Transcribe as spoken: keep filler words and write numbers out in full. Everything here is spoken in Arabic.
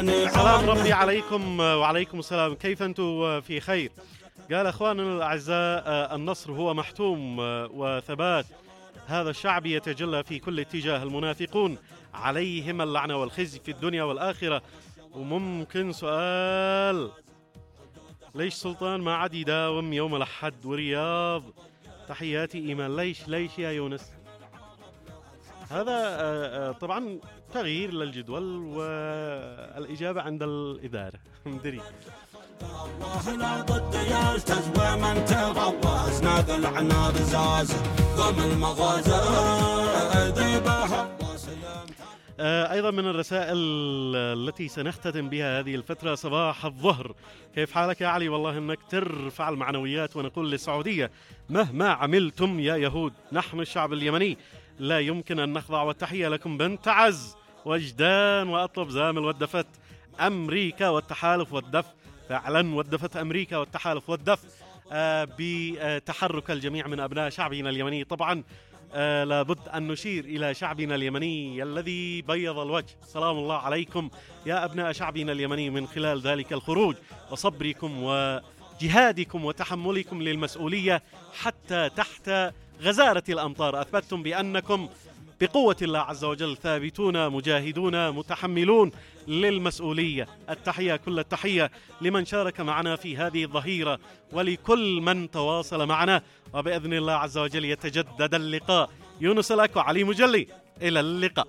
سلام ربي عليكم وعليكم السلام. كيف أنتم؟ في خير؟ قال أخواننا الأعزاء، النصر هو محتوم وثبات هذا الشعب يتجلى في كل اتجاه. المنافقون عليهم اللعنة والخزي في الدنيا والآخرة. وممكن سؤال، ليش سلطان ما عاد يداوم يوم الأحد ورياض؟ تحياتي إيمان. ليش ليش يا يونس؟ هذا طبعا تغيير للجدول والإجابة عند الإدارة. مدري الله لا ضد يلتز ومن تغوز ناقل العناد زاز قم المغازى ذيبها. أيضا من الرسائل التي سنختتم بها هذه الفترة: صباح الظهر، كيف حالك يا علي؟ والله أنك ترفع المعنويات. ونقول للسعودية: مهما عملتم يا يهود نحن الشعب اليمني لا يمكن أن نخضع، والتحية لكم بنت عز وجدان. وأطلب زامل ودفت أمريكا والتحالف والدف، فعلا ودفت أمريكا والتحالف والدف آه بتحرك الجميع من أبناء شعبنا اليمني. طبعا آه لابد أن نشير إلى شعبنا اليمني الذي بيض الوجه. سلام الله عليكم يا أبناء شعبنا اليمني من خلال ذلك الخروج وصبركم وجهادكم وتحملكم للمسؤولية حتى تحت غزارة الأمطار. أثبتم بأنكم بقوة الله عز وجل ثابتون مجاهدون متحملون للمسؤولية. التحية كل التحية لمن شارك معنا في هذه الظهيرة ولكل من تواصل معنا، وبإذن الله عز وجل يتجدد اللقاء. يونس لك وعلي مجلي، إلى اللقاء.